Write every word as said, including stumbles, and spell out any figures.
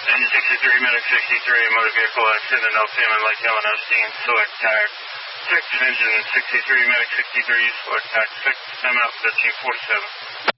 Engine sixty-three, Medic sixty-three, motor vehicle accident in L P M and Lake Helena, scene, select tire six, engine sixty-three, Medic sixty-three, select tire six, time out fifteen forty-seven.